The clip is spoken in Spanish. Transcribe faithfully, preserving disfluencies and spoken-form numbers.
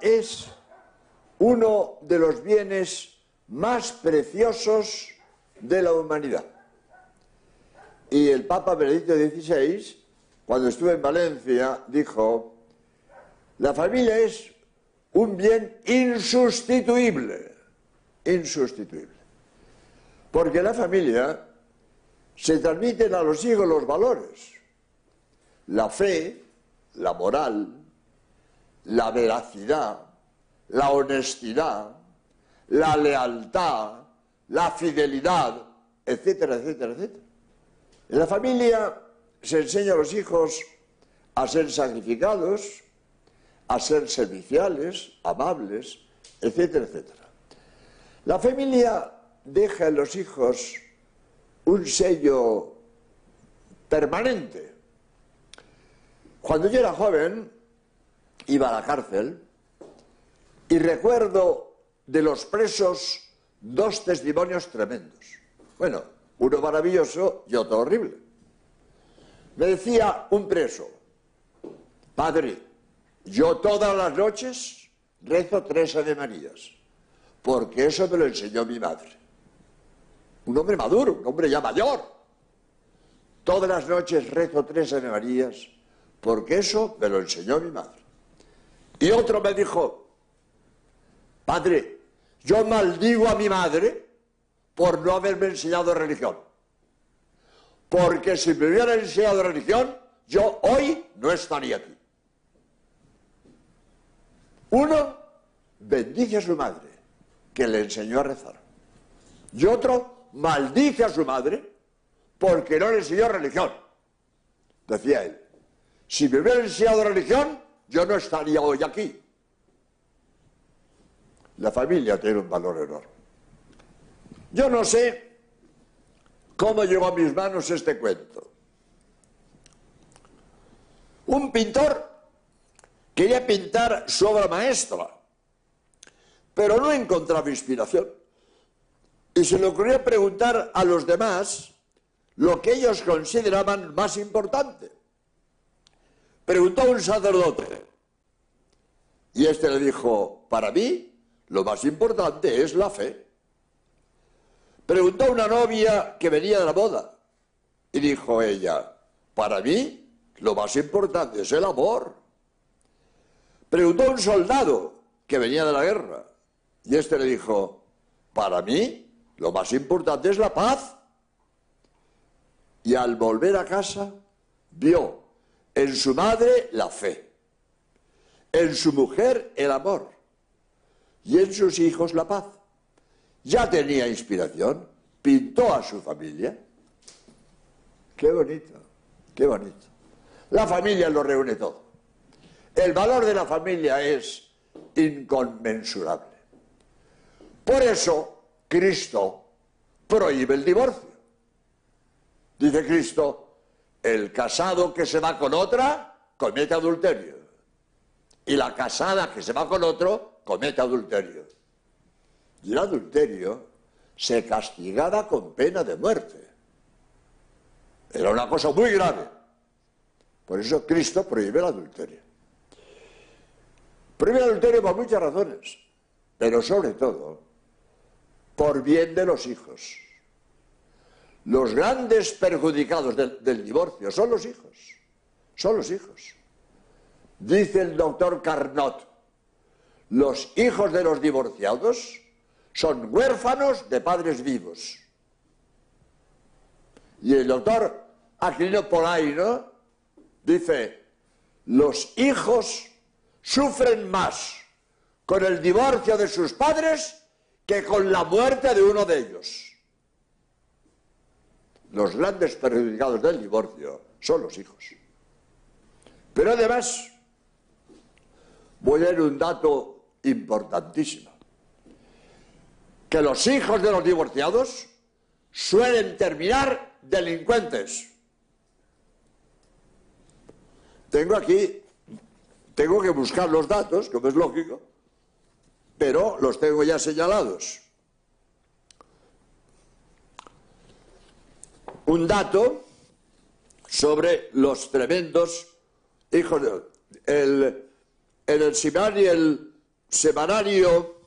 es uno de los bienes más preciosos de la humanidad. Y el Papa Benedicto dieciséis, cuando estuvo en Valencia, dijo: la familia es un bien insustituible, insustituible. Porque en la familia se transmiten a los hijos los valores, la fe, la moral, la veracidad, la honestidad, la lealtad, la fidelidad, etcétera, etcétera, etcétera. En la familia se enseña a los hijos a ser sacrificados, a ser serviciales, amables, etcétera, etcétera. La familia deja en los hijos un sello permanente. Cuando yo era joven, iba a la cárcel y recuerdo de los presos dos testimonios tremendos. Bueno, uno maravilloso y otro horrible. Me decía un preso: padre, yo todas las noches rezo tres avemarías, porque eso me lo enseñó mi madre. Un hombre maduro, un hombre ya mayor. Todas las noches rezo tres avemarías, porque eso me lo enseñó mi madre. Y otro me dijo: padre, yo maldigo a mi madre por no haberme enseñado religión. Porque si me hubiera enseñado religión, yo hoy no estaría aquí. Uno bendice a su madre, que le enseñó a rezar. Y otro maldice a su madre porque no le enseñó religión. Decía él: si me hubiera enseñado religión, yo no estaría hoy aquí. La familia tiene un valor enorme. Yo no sé cómo llegó a mis manos este cuento. Un pintor quería pintar su obra maestra, pero no encontraba inspiración. Y se le ocurrió preguntar a los demás lo que ellos consideraban más importante. Preguntó a un sacerdote y este le dijo: para mí lo más importante es la fe. Preguntó a una novia que venía de la boda y dijo ella: para mí lo más importante es el amor. Preguntó a un soldado que venía de la guerra y este le dijo: para mí lo más importante es la paz. Y al volver a casa vio en su madre la fe, en su mujer el amor y en sus hijos la paz. Ya tenía inspiración, pintó a su familia. Qué bonito, qué bonito. La familia lo reúne todo. El valor de la familia es inconmensurable. Por eso Cristo prohíbe el divorcio. Dice Cristo: el casado que se va con otra comete adulterio, y la casada que se va con otro comete adulterio. Y el adulterio se castigaba con pena de muerte. Era una cosa muy grave. Por eso Cristo prohíbe el adulterio. Prohíbe el adulterio por muchas razones, pero sobre todo por bien de los hijos. Los grandes perjudicados del, del divorcio son los hijos, son los hijos. Dice el doctor Carnot: los hijos de los divorciados son huérfanos de padres vivos. Y el doctor Aquilino Polaino dice: los hijos sufren más con el divorcio de sus padres que con la muerte de uno de ellos. Los grandes perjudicados del divorcio son los hijos. Pero además, voy a dar un dato importantísimo: que los hijos de los divorciados suelen terminar delincuentes. Tengo aquí, tengo que buscar los datos, como es lógico, pero los tengo ya señalados. Un dato sobre los tremendos hijos de... El, en el Siman y el, semanario